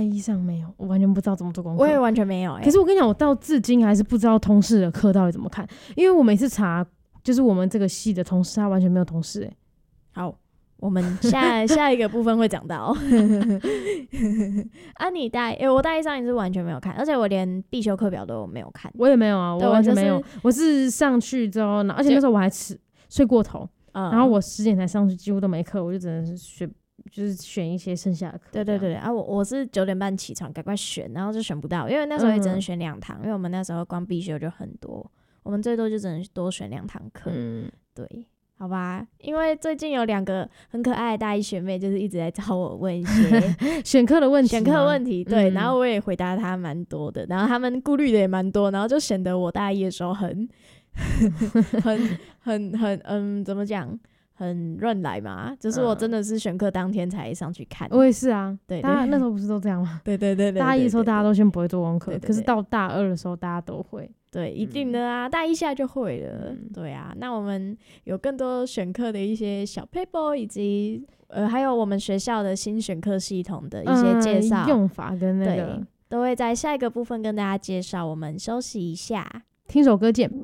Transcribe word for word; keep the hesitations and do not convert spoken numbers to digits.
一上没有，我完全不知道怎么做功课。 我也完全没有、欸、 可是我跟你讲，我到至今还是不知道通识的课到底怎么看，因为我每次查，就是我们这个系的同事，他完全没有同事、欸。 好，我们下下一个部分会讲到。啊，你大一、欸，我大一上也是完全没有看，而且我连必修课表都没有看。 我也没有啊，我完全没有。 我就是、 我是上去之后，而且那时候我还吃睡过头、嗯，然后我十点才上去，几乎都没课，我就只能是选，就是选一些剩下的课。 对对对啊，我我是九点半起床，赶快选，然后就选不到，因为那时候也只能选两堂、嗯，因为我们那时候光必修就很多，我们最多就只能多选两堂课。嗯，对。好吧，因为最近有两个很可爱的大一学妹，就是一直在找我问一些选课的问题， 选课问题，对、嗯，然后我也回答他蛮多的，然后他们顾虑的也蛮多，然后就显得我大一的时候很很很很嗯，怎么讲，很乱来嘛，就是我真的是选课当天才上去看。 我也是啊， 对， 大家那时候不是都这样吗？ 对对 对, 对, 对, 对, 对, 对, 对, 对, 对, 对, 对, 对, 对, 大一的时候大家都先不会做功课，可是到大二的时候大家都会。 对，一定的啊、嗯，大一下就会了、嗯。对啊，那我们有更多选课的一些小 paper， 以及呃，还有我们学校的新选课系统的一些介绍、 嗯、用法跟那个， 都会在下一个部分跟大家介绍。我们休息一下， 听首歌见。